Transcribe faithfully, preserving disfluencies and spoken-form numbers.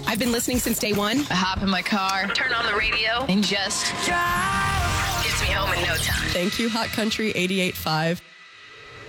I've been listening since day one. I hop in my car, turn on the radio, and just drive. Gets me home in no time. Thank you, Hot Country eighty-eight point five.